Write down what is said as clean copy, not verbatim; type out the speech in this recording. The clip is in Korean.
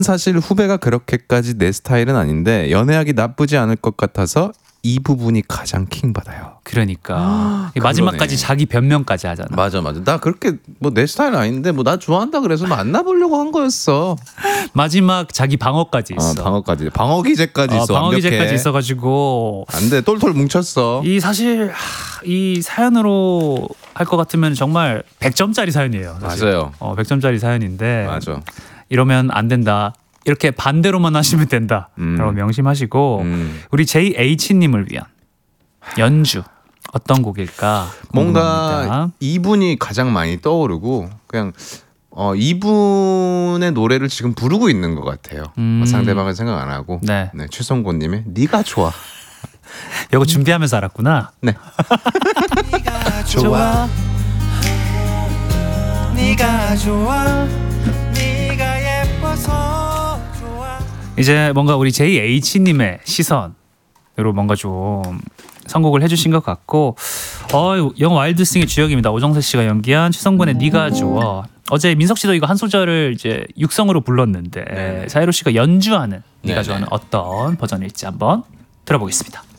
사실 후배가 그렇게까지 내 스타일은 아닌데 연애하기 나쁘지 않을 것 같아서 이 부분이 가장 킹받아요. 그러니까 마지막까지 그러네. 자기 변명까지 하잖아. 맞아. 나 그렇게 뭐 내 스타일 아닌데 뭐 나 좋아한다 그래서 만나보려고 한 거였어. 마지막 자기 방어까지 있어. 방어까지. 방어 기제까지 있어. 방어 완벽해. 기제까지 있어가지고 안 돼. 똘똘 뭉쳤어. 이 사실 이 사연으로 할 것 같으면 정말 100점짜리 사연이에요. 사실. 맞아요. 100점짜리 사연인데 맞아. 이러면 안 된다. 이렇게 반대로만 하시면 된다. 라고 명심하시고 우리 JH님을 위한 연주 어떤 곡일까 뭔가 궁금합니다. 이분이 가장 많이 떠오르고 그냥 이분의 노래를 지금 부르고 있는 것 같아요. 상대방을 생각 안 하고. 네. 최성곤님의 네가 좋아. 이거 준비하면서 알았구나. 네. 좋아. 네가 좋아 네가 예뻐서 좋아. 이제 뭔가 우리 JH님의 시선으로 뭔가 좀 선곡을 해주신 것 같고 영화 와일드스윙의 주역입니다. 오정세 씨가 연기한 최성곤의 네가 좋아. 어제 민석 씨도 이거 한 소절을 이제 육성으로 불렀는데 네네. 자이로 씨가 연주하는 네가 네네. 좋아는 어떤 버전일지 한번 들어보겠습니다.